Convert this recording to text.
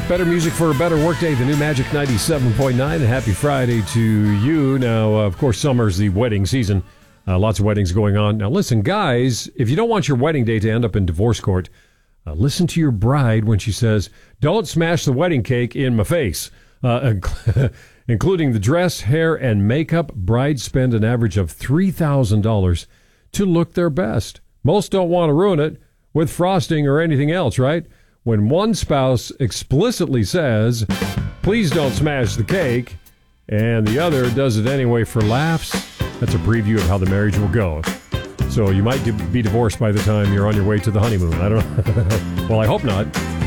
Better music for a better workday, the new Magic 97.9, and happy Friday to you. Now, of course, summer's the wedding season. Lots of weddings going on. Now, listen, guys, if you don't want your wedding day to end up in divorce court, listen to your bride when she says, "Don't smash the wedding cake in my face." Including the dress, hair, and makeup, brides spend an average of $3,000 to look their best. Most don't want to ruin it with frosting or anything else, right? When one spouse explicitly says, "Please don't smash the cake," and the other does it anyway for laughs, that's a preview of how the marriage will go. So you might be divorced by the time you're on your way to the honeymoon. I don't know. Well, I hope not.